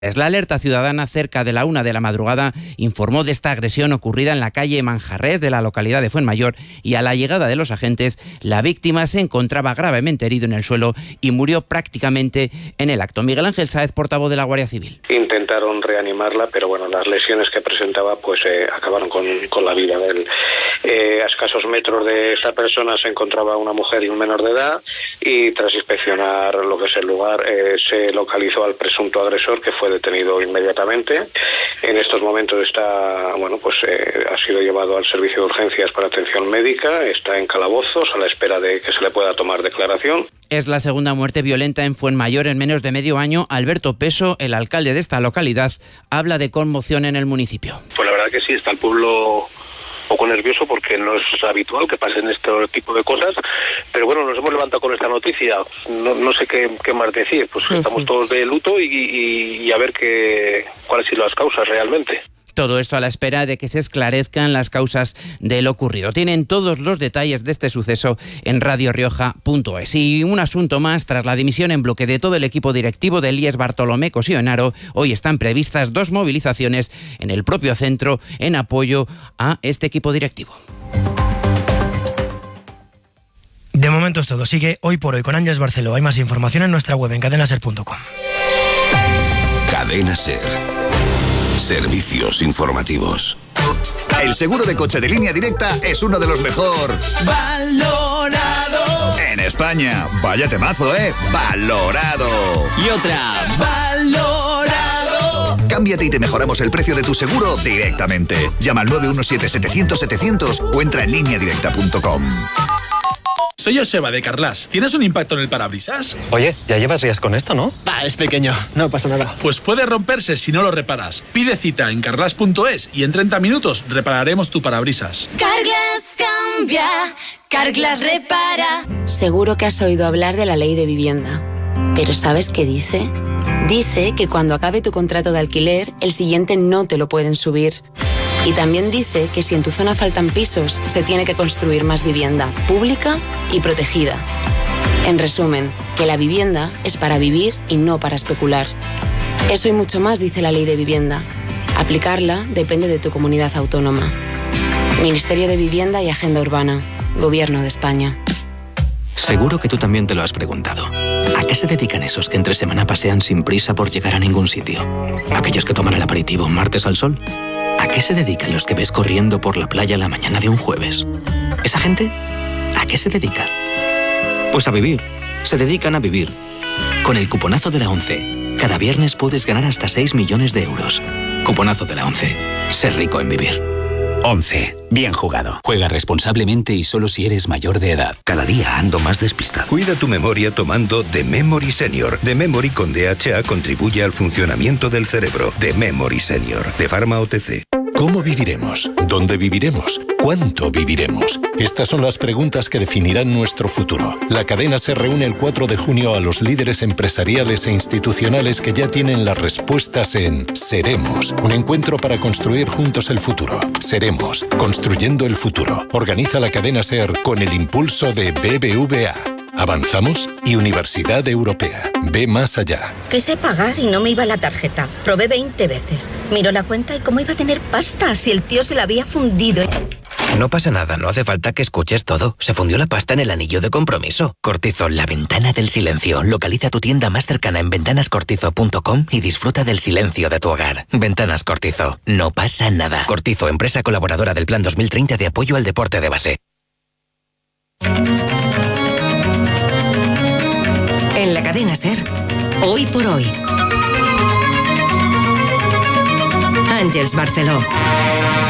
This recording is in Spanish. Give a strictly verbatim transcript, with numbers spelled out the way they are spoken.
La alerta ciudadana cerca de la una de la madrugada informó de esta agresión ocurrida en la calle Manjarrés de la localidad de Fuenmayor y a la llegada de los agentes la víctima se encontraba gravemente herido en el suelo y murió prácticamente en el acto. Miguel Ángel Sáez, portavoz de la Guardia Civil. Intentaron reanimarla, pero bueno, las lesiones que presentaba pues eh, acabaron con, con la vida de él. Eh, a escasos metros de esta persona se encontraba una mujer y un menor de edad y tras inspeccionar lo que es el lugar eh, se localizó al presunto agresor, que fue detenido inmediatamente. En estos momentos está, bueno, pues eh, ha sido llevado al servicio de urgencias para atención médica, está en calabozos a la espera de que se le pueda tomar declaración. Es la segunda muerte violenta en Fuenmayor en menos de medio año. Alberto Peso, el alcalde de esta localidad, habla de conmoción en el municipio. Pues la verdad que sí, está el pueblo un poco nervioso porque no es habitual que pasen este tipo de cosas, pero bueno, nos hemos levantado con esta noticia, no, no sé qué, qué más decir, pues estamos todos de luto y, y, y a ver qué, cuáles son las causas realmente. Todo esto a la espera de que se esclarezcan las causas de lo ocurrido. Tienen todos los detalles de este suceso en radio rioja punto es. Y un asunto más, tras la dimisión en bloque de todo el equipo directivo del I E S Bartolomé Cosío Henaro, hoy están previstas dos movilizaciones en el propio centro en apoyo a este equipo directivo. De momento es todo. Sigue Hoy por Hoy con Ángeles Barceló. Hay más información en nuestra web en cadena ser punto com. Cadena Ser. Servicios informativos. El seguro de coche de Línea Directa es uno de los mejor valorado en España. Vaya temazo, ¿eh? Valorado. Y otra, valorado. Cámbiate y te mejoramos el precio de tu seguro directamente. Llama al nueve uno siete, setecientos, setecientos o entra en línea directa punto com. Soy Joseba de Carglass. ¿Tienes un impacto en el parabrisas? Oye, ya llevas días con esto, ¿no? Ah, es pequeño, no pasa nada. Pues puede romperse si no lo reparas. Pide cita en carglass punto es y en treinta minutos repararemos tu parabrisas. Carglass cambia, Carglass repara. Seguro que has oído hablar de la ley de vivienda. ¿Pero sabes qué dice? Dice que cuando acabe tu contrato de alquiler, el siguiente no te lo pueden subir. Y también dice que si en tu zona faltan pisos, se tiene que construir más vivienda pública y protegida. En resumen, que la vivienda es para vivir y no para especular. Eso y mucho más dice la Ley de Vivienda. Aplicarla depende de tu comunidad autónoma. Ministerio de Vivienda y Agenda Urbana. Gobierno de España. Seguro que tú también te lo has preguntado. ¿A qué se dedican esos que entre semana pasean sin prisa por llegar a ningún sitio? ¿Aquellos que toman el aperitivo martes al sol? ¿A qué se dedican los que ves corriendo por la playa la mañana de un jueves? ¿Esa gente? ¿A qué se dedica? Pues a vivir. Se dedican a vivir. Con el cuponazo de la ONCE, cada viernes puedes ganar hasta seis millones de euros. Cuponazo de la ONCE. Ser rico en vivir. once. Bien jugado. Juega responsablemente y solo si eres mayor de edad. Cada día ando más despistado. Cuida tu memoria tomando The Memory Senior. The Memory con D H A contribuye al funcionamiento del cerebro. The Memory Senior. De Pharma O T C. ¿Cómo viviremos? ¿Dónde viviremos? ¿Cuánto viviremos? Estas son las preguntas que definirán nuestro futuro. La cadena se reúne el cuatro de junio a los líderes empresariales e institucionales que ya tienen las respuestas en Seremos, un encuentro para construir juntos el futuro. Seremos, construyendo el futuro. Organiza la cadena SER con el impulso de B B V A. ¿Avanzamos? Y Universidad Europea. Ve más allá. Quise pagar y no me iba la tarjeta. Probé veinte veces. Miro la cuenta y cómo iba a tener pasta si el tío se la había fundido. No pasa nada, no hace falta que escuches todo. Se fundió la pasta en el anillo de compromiso. Cortizo, la ventana del silencio. Localiza tu tienda más cercana en ventanas cortizo punto com y disfruta del silencio de tu hogar. Ventanas Cortizo. No pasa nada. Cortizo, empresa colaboradora del Plan dos mil treinta de apoyo al deporte de base. En la cadena SER, Hoy por Hoy. Ángeles Barceló.